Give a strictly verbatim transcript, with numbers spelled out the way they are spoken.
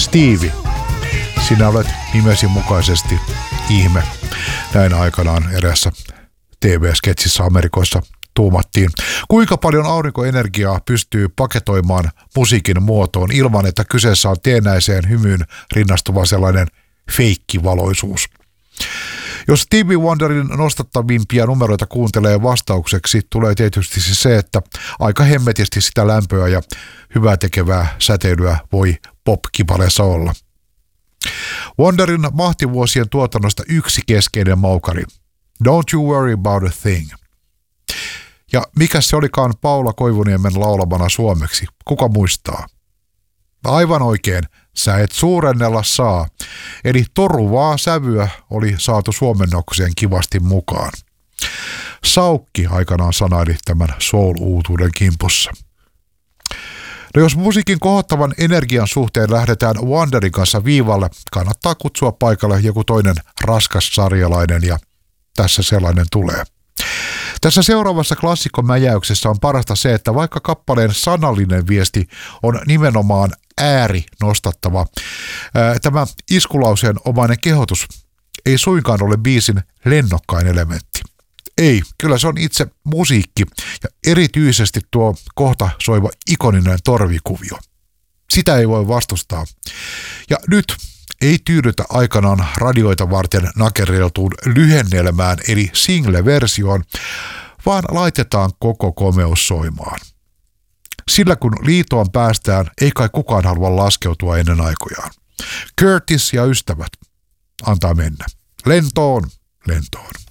Stevie, sinä olet nimesi mukaisesti ihme. Näin aikanaan erässä T V-sketsissä Amerikoissa tuumattiin. Kuinka paljon aurinkoenergiaa pystyy paketoimaan musiikin muotoon ilman, että kyseessä on teennäiseen hymyyn rinnastuva sellainen feikkivaloisuus? Jos Stevie Wonderin nostattavimpia numeroita kuuntelee vastaukseksi, tulee tietysti se, että aika hemmetisti sitä lämpöä ja hyvää tekevää säteilyä voi pop-kipaleessa olla. Wonderin mahtivuosien tuotannosta yksi keskeinen maukari. Don't you worry about a thing. Ja mikä se olikaan Paula Koivuniemen laulamana suomeksi? Kuka muistaa? Aivan oikein, sä et suurennella saa. Eli toruvaa sävyä oli saatu suomennokseen kivasti mukaan. Saukki aikanaan sanaili tämän soul-uutuuden kimpussa. No jos musiikin kohottavan energian suhteen lähdetään Wonderin kanssa viivalle, kannattaa kutsua paikalle joku toinen raskas sarjalainen ja tässä sellainen tulee. Tässä seuraavassa klassikkomäjäyksessä on parasta se, että vaikka kappaleen sanallinen viesti on nimenomaan ääri nostattava, tämä iskulauseen omainen kehotus ei suinkaan ole biisin lennokkain elementti. Ei, kyllä se on itse musiikki ja erityisesti tuo kohta soiva ikoninen torvikuvio. Sitä ei voi vastustaa. Ja nyt ei tyydytä aikanaan radioita varten nakereltuun lyhennelmään eli single-versioon, vaan laitetaan koko komeus soimaan. Sillä kun liitoon päästään, ei kai kukaan halua laskeutua ennen aikojaan. Curtis ja ystävät, antaa mennä. Lentoon, lentoon.